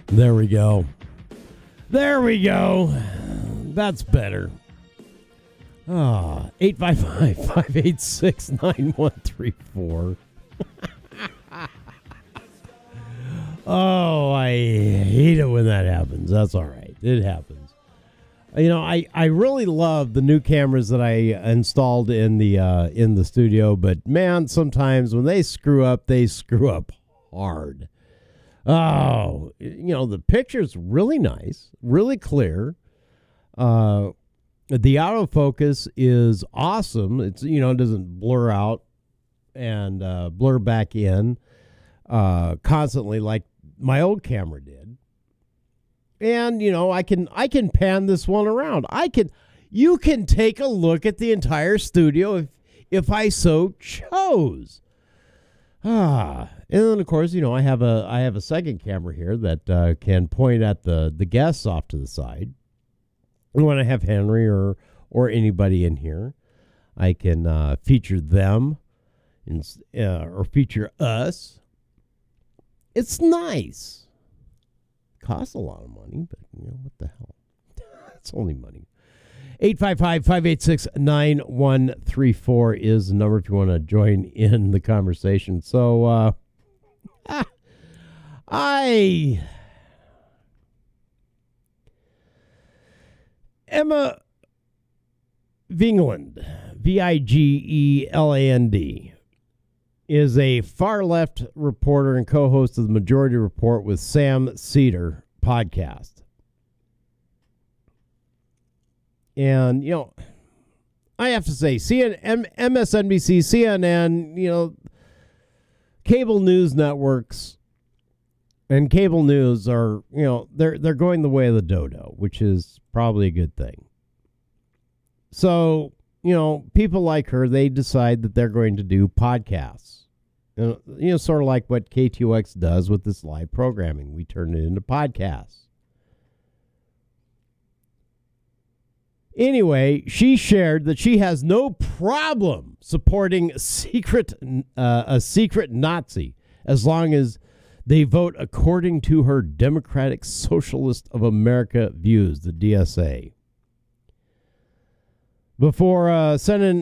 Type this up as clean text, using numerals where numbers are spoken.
There we go. There we go. That's better. 855-586-9134. Oh, I hate it when that happens. That's all right. It happens. You know, I really love the new cameras that I installed in the studio, but man, sometimes when they screw up hard. Oh, you know, the picture's really nice, really clear. The autofocus is awesome. It's, you know, it doesn't blur out and blur back in constantly like my old camera did. And, you know, I can pan this one around. You can take a look at the entire studio if I so chose. And then of course, you know, I have a second camera here that can point at the guests off to the side. And when I have Henry or anybody in here, I can feature them or feature us. It's nice. Costs a lot of money, but you know what the hell? It's only money. 855-586-9134 is the number if you want to join in the conversation. So Emma Vigeland, Vigeland, is a far-left reporter and co-host of the Majority Report with Sam Seder podcast. And, you know, I have to say, MSNBC, CNN, you know, cable news networks and cable news are, you know, they're going the way of the dodo, which is probably a good thing. So, you know, people like her, they decide that they're going to do podcasts. You know, sort of like what KTOX does with this live programming. We turn it into podcasts. Anyway, she shared that she has no problem supporting a secret Nazi as long as they vote according to her Democratic Socialist of America views, the DSA. Before sending